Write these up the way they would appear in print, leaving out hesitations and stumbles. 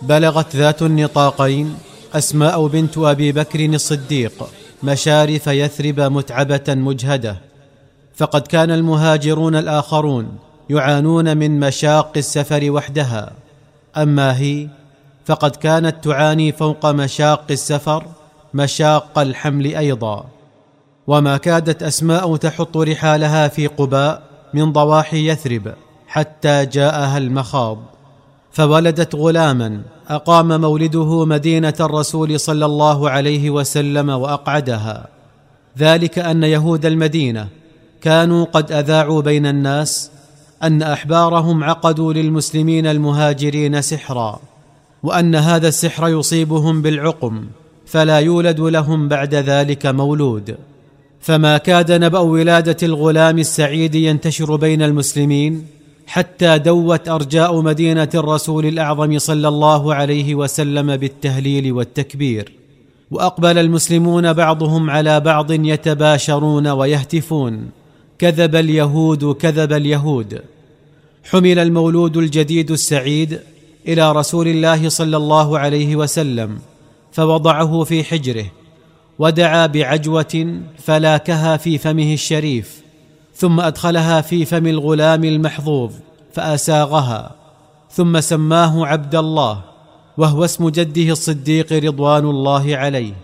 بلغت ذات النطاقين أسماء بنت أبي بكر الصديق مشارف يثرب متعبة مجهدة، فقد كان المهاجرون الآخرون يعانون من مشاق السفر وحدها، أما هي فقد كانت تعاني فوق مشاق السفر مشاق الحمل أيضا. وما كادت أسماء تحط رحالها في قباء من ضواحي يثرب حتى جاءها المخاض، فولدت غلاما أقام مولده مدينة الرسول صلى الله عليه وسلم وأقعدها، ذلك أن يهود المدينة كانوا قد أذاعوا بين الناس أن أحبارهم عقدوا للمسلمين المهاجرين سحرا، وأن هذا السحر يصيبهم بالعقم فلا يولد لهم بعد ذلك مولود. فما كاد نبأ ولادة الغلام السعيد ينتشر بين المسلمين حتى دوت أرجاء مدينة الرسول الأعظم صلى الله عليه وسلم بالتهليل والتكبير، وأقبل المسلمون بعضهم على بعض يتباشرون ويهتفون: كذب اليهود كذب اليهود. حمل المولود الجديد السعيد إلى رسول الله صلى الله عليه وسلم، فوضعه في حجره ودعا بعجوة فلاكها في فمه الشريف، ثم أدخلها في فم الغلام المحظوظ فأساغها، ثم سماه عبد الله، وهو اسم جده الصديق رضوان الله عليه،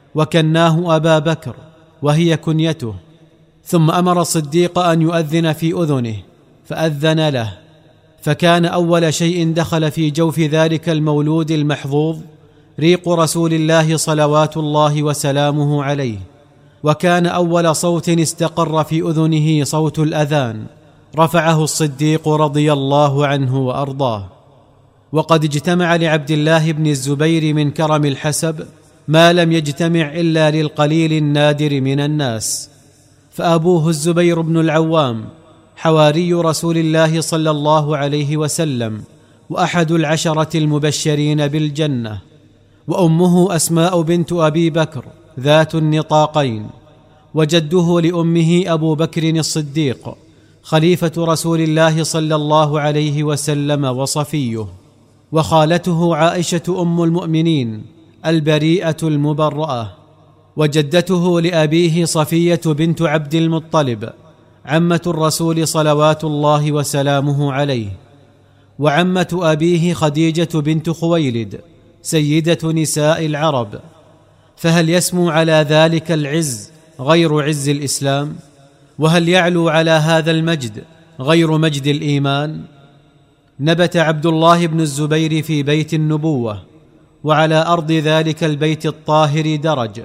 وكناه أبا بكر وهي كنيته. ثم أمر الصديق أن يؤذن في أذنه فأذن له، فكان أول شيء دخل في جوف ذلك المولود المحظوظ ريق رسول الله صلوات الله وسلامه عليه، وكان أول صوت استقر في أذنه صوت الأذان رفعه الصديق رضي الله عنه وأرضاه. وقد اجتمع لعبد الله بن الزبير من كرم الحسب ما لم يجتمع إلا للقليل النادر من الناس، فأبوه الزبير بن العوام حواري رسول الله صلى الله عليه وسلم وأحد العشرة المبشرين بالجنة، وأمه أسماء بنت أبي بكر ذات النطاقين، وجده لأمه أبو بكر الصديق خليفة رسول الله صلى الله عليه وسلم وصفيه، وخالته عائشة أم المؤمنين البريئة المبرأة، وجدته لأبيه صفية بنت عبد المطلب عمة الرسول صلوات الله وسلامه عليه، وعمة أبيه خديجة بنت خويلد سيدة نساء العرب. فهل يسمو على ذلك العز غير عز الإسلام؟ وهل يعلو على هذا المجد غير مجد الإيمان؟ نبت عبد الله بن الزبير في بيت النبوة، وعلى أرض ذلك البيت الطاهر درج،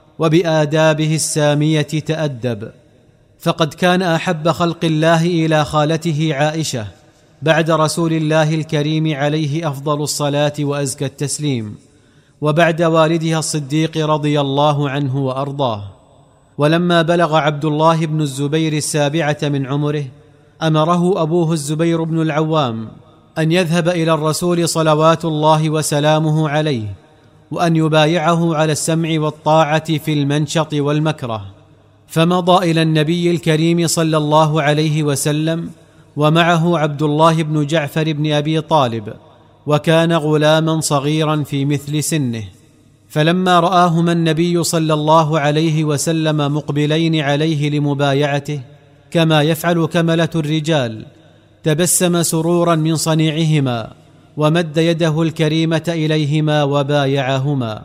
وبآدابه السامية تأدب، فقد كان أحب خلق الله إلى خالته عائشة بعد رسول الله الكريم عليه أفضل الصلاة وأزكى التسليم، وبعد والدها الصديق رضي الله عنه وأرضاه. ولما بلغ عبد الله بن الزبير السابعة من عمره أمره أبوه الزبير بن العوام أن يذهب إلى الرسول صلوات الله وسلامه عليه، وأن يبايعه على السمع والطاعة في المنشط والمكره، فمضى إلى النبي الكريم صلى الله عليه وسلم، ومعه عبد الله بن جعفر بن أبي طالب، وكان غلاما صغيرا في مثل سنه. فلما رآهما النبي صلى الله عليه وسلم مقبلين عليه لمبايعته كما يفعل كملة الرجال، تبسم سرورا من صنيعهما، ومد يده الكريمة إليهما وبايعهما.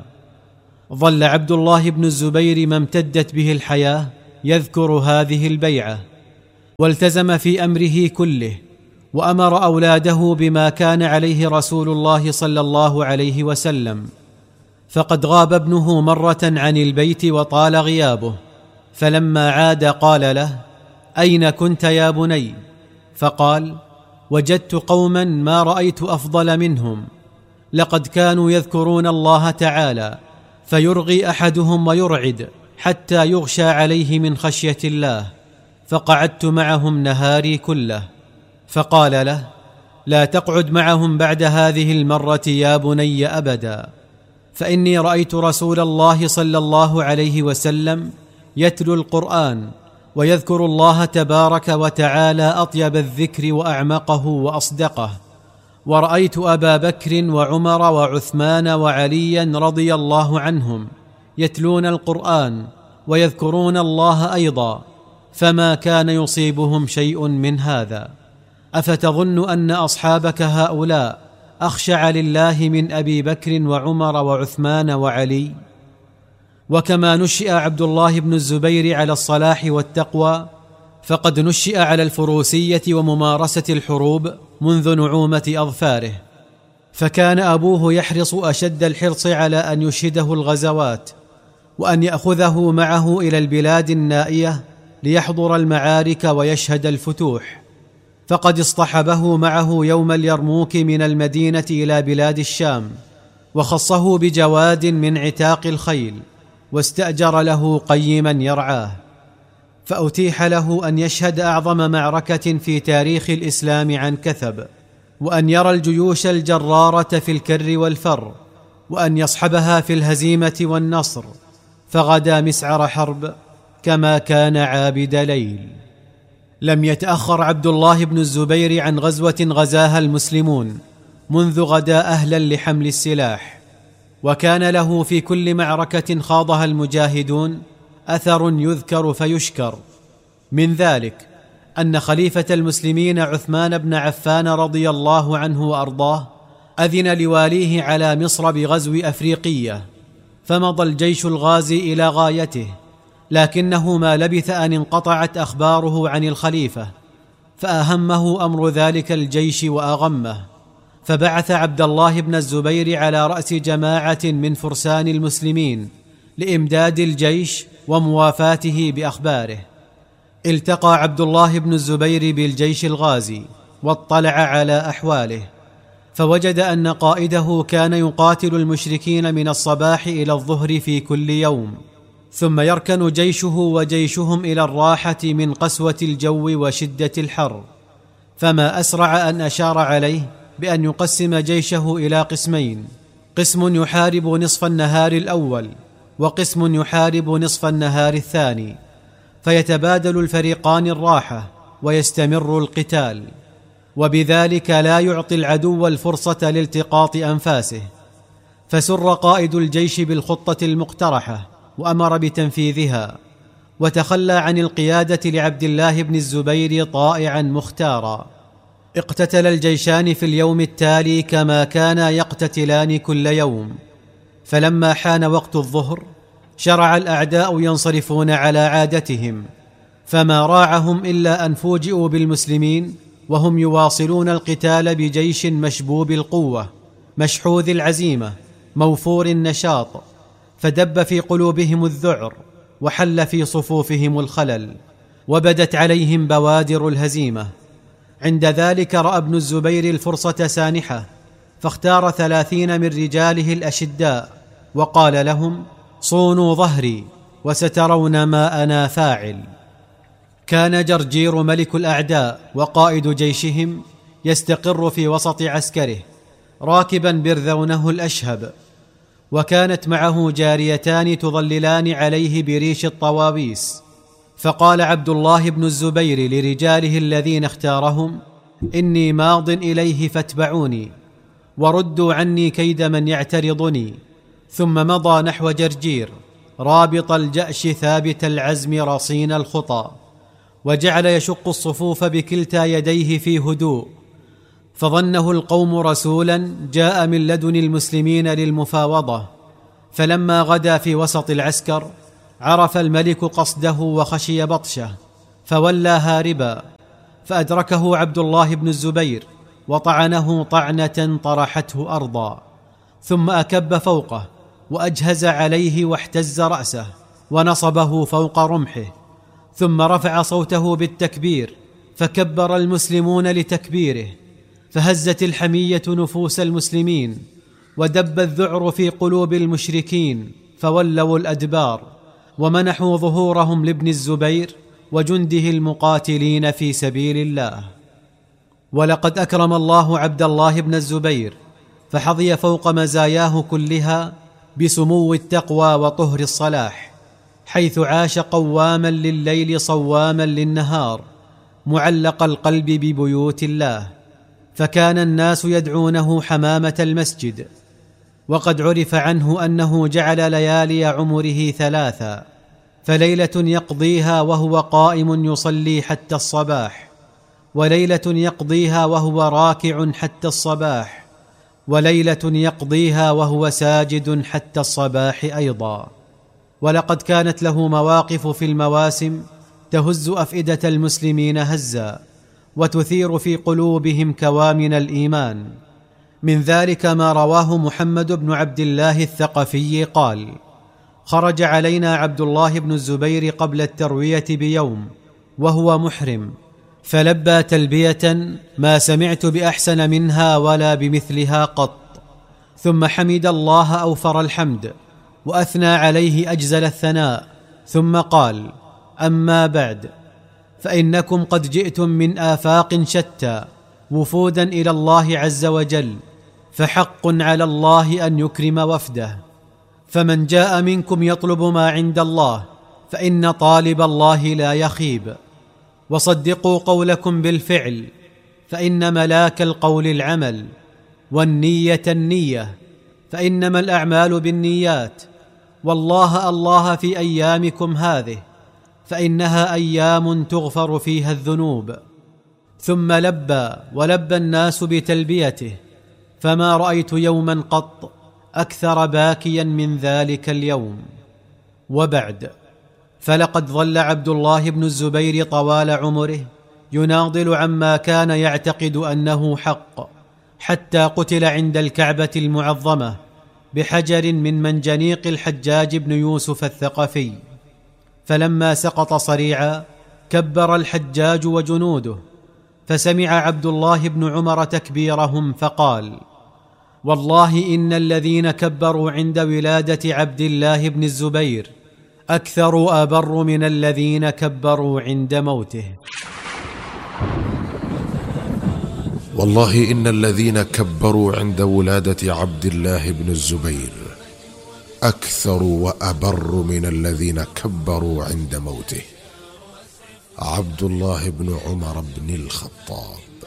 ظل عبد الله بن الزبير ما امتدت به الحياة يذكر هذه البيعة، والتزم في أمره كله، وأمر أولاده بما كان عليه رسول الله صلى الله عليه وسلم. فقد غاب ابنه مرة عن البيت وطال غيابه، فلما عاد قال له: أين كنت يا بني؟ فقال: وجدت قوما ما رأيت أفضل منهم، لقد كانوا يذكرون الله تعالى فيرغي أحدهم ويرعد حتى يغشى عليه من خشية الله، فقعدت معهم نهاري كله. فقال له: لا تقعد معهم بعد هذه المرة يا بني أبدا، فإني رأيت رسول الله صلى الله عليه وسلم يتلو القرآن ويذكر الله تبارك وتعالى أطيب الذكر وأعمقه وأصدقه، ورأيت أبا بكر وعمر وعثمان وعليا رضي الله عنهم يتلون القرآن ويذكرون الله أيضا، فما كان يصيبهم شيء من هذا. أفتظن أن أصحابك هؤلاء أخشع لله من أبي بكر وعمر وعثمان وعلي؟ وكما نشئ عبد الله بن الزبير على الصلاح والتقوى، فقد نشئ على الفروسية وممارسة الحروب منذ نعومة أظفاره، فكان أبوه يحرص أشد الحرص على أن يشهده الغزوات، وأن يأخذه معه إلى البلاد النائية ليحضر المعارك ويشهد الفتوح، فقد اصطحبه معه يوم اليرموك من المدينة إلى بلاد الشام، وخصه بجواد من عتاق الخيل، واستأجر له قيما يرعاه، فأتيح له أن يشهد أعظم معركة في تاريخ الإسلام عن كثب، وأن يرى الجيوش الجرارة في الكر والفر، وأن يصحبها في الهزيمة والنصر، فغدا مسعر حرب كما كان عابد ليل. لم يتأخر عبد الله بن الزبير عن غزوة غزاها المسلمون منذ غدا أهلا لحمل السلاح، وكان له في كل معركة خاضها المجاهدون أثر يذكر فيشكر. من ذلك أن خليفة المسلمين عثمان بن عفان رضي الله عنه وأرضاه أذن لواليه على مصر بغزو أفريقية، فمضى الجيش الغازي إلى غايته، لكنه ما لبث أن انقطعت أخباره عن الخليفة، فأهمه أمر ذلك الجيش وأغمه، فبعث عبد الله بن الزبير على رأس جماعة من فرسان المسلمين لإمداد الجيش وموافاته بأخباره. التقى عبد الله بن الزبير بالجيش الغازي واطلع على أحواله، فوجد أن قائده كان يقاتل المشركين من الصباح إلى الظهر في كل يوم، ثم يركن جيشه وجيشهم إلى الراحة من قسوة الجو وشدة الحر، فما أسرع أن أشار عليه بأن يقسم جيشه إلى قسمين، قسم يحارب نصف النهار الأول، وقسم يحارب نصف النهار الثاني، فيتبادل الفريقان الراحة ويستمر القتال، وبذلك لا يعطي العدو الفرصة لالتقاط أنفاسه. فسر قائد الجيش بالخطة المقترحة وأمر بتنفيذها، وتخلى عن القيادة لعبد الله بن الزبير طائعا مختارا. اقتتل الجيشان في اليوم التالي كما كانا يقتتلان كل يوم، فلما حان وقت الظهر شرع الأعداء ينصرفون على عادتهم، فما راعهم إلا أن فوجئوا بالمسلمين وهم يواصلون القتال بجيش مشبوب القوة مشحوذ العزيمة موفور النشاط، فدب في قلوبهم الذعر وحل في صفوفهم الخلل، وبدت عليهم بوادر الهزيمة. عند ذلك رأى ابن الزبير الفرصة سانحة، فاختار 30 من رجاله الأشداء وقال لهم: صونوا ظهري وسترون ما أنا فاعل. كان جرجير ملك الأعداء وقائد جيشهم يستقر في وسط عسكره راكبا برذونه الأشهب، وكانت معه جاريتان تظللان عليه بريش الطواويس، فقال عبد الله بن الزبير لرجاله الذين اختارهم: إني ماض إليه فاتبعوني، وردوا عني كيد من يعترضني. ثم مضى نحو جرجير رابط الجأش ثابت العزم رصين الخطى، وجعل يشق الصفوف بكلتا يديه في هدوء، فظنه القوم رسولا جاء من لدن المسلمين للمفاوضة. فلما غدا في وسط العسكر عرف الملك قصده وخشي بطشه، فولى هاربا، فأدركه عبد الله بن الزبير وطعنه طعنة طرحته أرضا، ثم أكب فوقه وأجهز عليه واحتز رأسه ونصبه فوق رمحه، ثم رفع صوته بالتكبير، فكبر المسلمون لتكبيره، فهزت الحمية نفوس المسلمين، ودب الذعر في قلوب المشركين، فولوا الأدبار ومنحوا ظهورهم لابن الزبير وجنده المقاتلين في سبيل الله. ولقد أكرم الله عبد الله بن الزبير، فحظي فوق مزاياه كلها بسمو التقوى وطهر الصلاح، حيث عاش قواما لليل صواما للنهار، معلق القلب ببيوت الله، فكان الناس يدعونه حمامة المسجد. وقد عرف عنه أنه جعل ليالي عمره 3، فليلة يقضيها وهو قائم يصلي حتى الصباح، وليلة يقضيها وهو راكع حتى الصباح، وليلة يقضيها وهو ساجد حتى الصباح أيضا. ولقد كانت له مواقف في المواسم تهز أفئدة المسلمين هزا، وتثير في قلوبهم كوامن الإيمان. من ذلك ما رواه محمد بن عبد الله الثقفي قال: خرج علينا عبد الله بن الزبير قبل التروية بيوم وهو محرم، فلبى تلبية ما سمعت بأحسن منها ولا بمثلها قط، ثم حمد الله أوفر الحمد وأثنى عليه أجزل الثناء، ثم قال: أما بعد، فإنكم قد جئتم من آفاق شتى وفودا إلى الله عز وجل، فحق على الله أن يكرم وفده. فمن جاء منكم يطلب ما عند الله فإن طالب الله لا يخيب، وصدقوا قولكم بالفعل، فإن ملاك القول العمل، والنية النية، فإنما الأعمال بالنيات، والله الله في أيامكم هذه، فإنها أيام تغفر فيها الذنوب. ثم لبى ولبى الناس بتلبيته، فما رأيت يوما قط أكثر باكيا من ذلك اليوم. وبعد، فلقد ظل عبد الله بن الزبير طوال عمره يناضل عما كان يعتقد أنه حق، حتى قتل عند الكعبة المعظمة بحجر من منجنيق الحجاج بن يوسف الثقفي. فلما سقط صريعا كبر الحجاج وجنوده، فسمع عبد الله بن عمر تكبيرهم فقال: والله إن الذين كبروا عند ولادة عبد الله بن الزبير أكثر وأبر من الذين كبروا عند موته. والله إن الذين كبروا عند ولادة عبد الله بن الزبير أكثر وأبر من الذين كبروا عند موته. عبد الله بن عمر بن الخطاب.